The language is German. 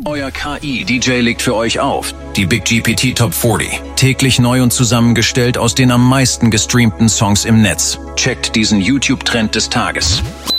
Euer KI-DJ legt für euch auf. Die Big GPT Top 40. Täglich neu und zusammengestellt aus den am meisten gestreamten Songs im Netz. Checkt diesen YouTube-Trend des Tages.